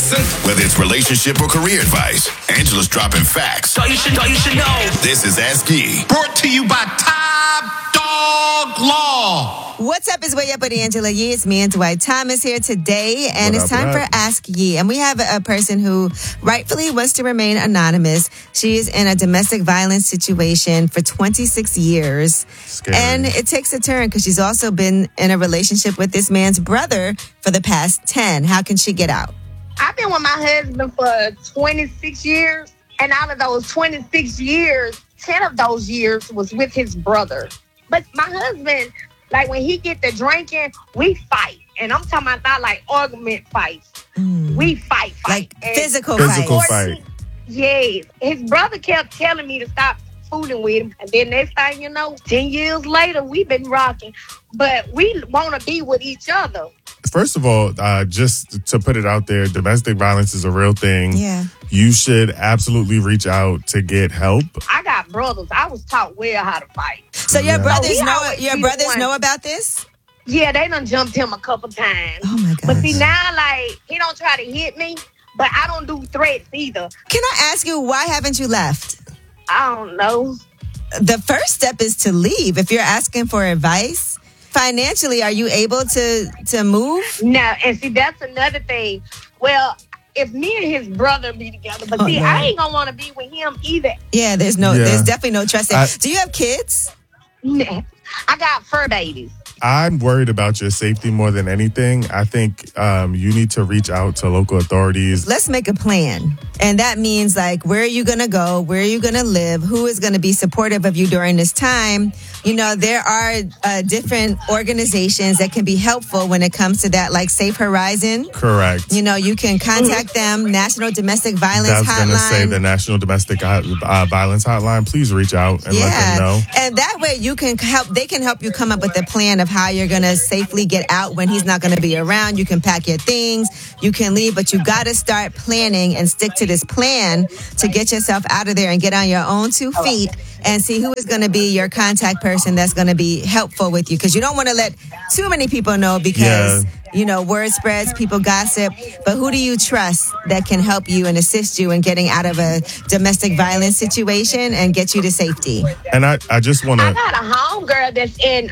Listen, whether it's relationship or career advice, Angela's dropping facts. So you should know. This is Ask Yee. Brought to you by Top Dog Law. What's up? It's Way Up with Angela Yee. It's me and Dwight Thomas here today, and it's time for Ask Yee. And we have a person who rightfully wants to remain anonymous. She is in a domestic violence situation for 26 years. Scary. And it takes a turn because she's also been in a relationship with this man's brother for the past 10. How can she get out? I've been with my husband for 26 years, and out of those 26 years, 10 of those years was with his brother. But my husband, like when he get to drinking, we fight. And I'm talking about not like argument fights. We fight. Like And physical fight. Yes. His brother kept telling me to stop fooling with him. And then next thing you know, 10 years later, we've been rocking. But we want to be with each other. First of all, just to put it out there, domestic violence is a real thing. Yeah. You should absolutely reach out to get help. I got brothers. I was taught well how to fight. So your Yeah. brothers he know always be the one. know about this? Yeah, they done jumped him a couple times. Oh my But God. see, now, like, he don't try to hit me, but I don't do threats either. Can I ask you, why haven't you left? I don't know. The first step is to leave. If you're asking for advice, financially, are you able to move? No, and see, that's another thing. Well, if me and his brother be together, but see, no. I ain't gonna want to be with him either. Yeah, there's definitely no trust there. Do you have kids? Nah. I got fur babies. I'm worried about your safety more than anything. I think you need to reach out to local authorities. Let's make a plan. And that means, like, where are you going to go? Where are you going to live? Who is going to be supportive of you during this time? You know, there are different organizations that can be helpful when it comes to that, like Safe Horizon. Correct. You know, you can contact them, National Domestic Violence That's Hotline. going to say the National Domestic Violence Hotline. Please reach out and let them know. And that way you can help. They can help you come up with a plan of how you're going to safely get out when he's not going to be around. You can pack your things, you can leave, but you got to start planning and stick to this plan to get yourself out of there and get on your own 2 feet and see who is going to be your contact person that's going to be helpful with you. Because you don't want to let too many people know because, you know, word spreads, people gossip. But who do you trust that can help you and assist you in getting out of a domestic violence situation and get you to safety? And I just want I to... got a homegirl that's in,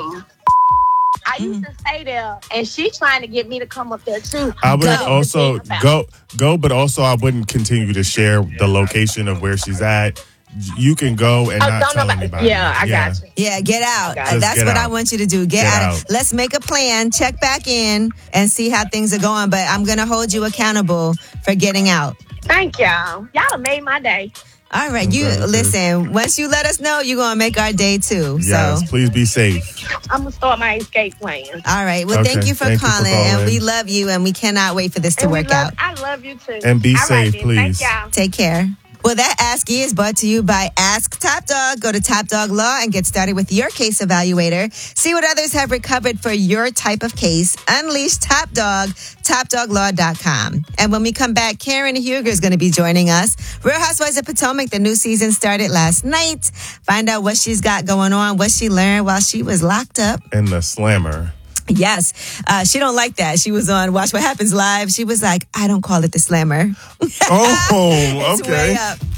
I used to stay there, and she trying to get me to come up there, too. I would also go, but also I wouldn't continue to share the location of where she's at. You can go and not tell anybody. Yeah, I got you. Yeah, get out. Just That's get what I out. want you to do. Get out. Let's make a plan, check back in, and see how things are going. But I'm going to hold you accountable for getting out. Thank y'all. Y'all have made my day. All right. You listen, once you let us know, you're going to make our day too. Yes, So, please be safe. I'm going to start my escape plan. all right. Well, thank Okay. you for Thank you for calling. And calling. we love you, and we cannot wait for this to And work out. I love you, too. And be All right, safe, then. please. Thank y'all. Take care. Well, that Ask Yee is brought to you by Ask Top Dog. Go to Top Dog Law and get started with your case evaluator. See what others have recovered for your type of case. Unleash Top Dog, TopDogLaw.com. And when we come back, Karen Huger is going to be joining us. Real Housewives of Potomac, the new season started last night. Find out what she's got going on, what she learned while she was locked up. And the slammer. Yes. She don't like that. She was on Watch What Happens Live. She was like, I don't call it the slammer. Oh, It's way okay. up.